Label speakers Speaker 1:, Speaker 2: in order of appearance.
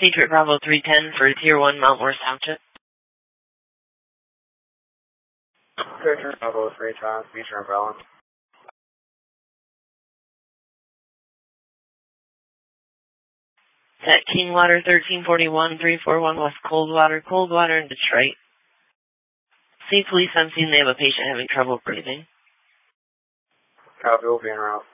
Speaker 1: Patriot Bravo 310 for Tier 1 Mount Morris Township.
Speaker 2: Patriot Bravo 310, feature imbalance.
Speaker 1: At Kingwater 1341, 341 West Coldwater in Detroit. State police on scene, they have a patient having trouble breathing.
Speaker 2: Copy, will be en route.